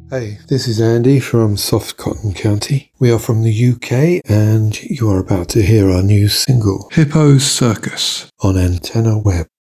Hey, this is Andy from Soft Cotton County. We are from the UK and you are about to hear our new single, Hippo's Circus, on Antenna Web.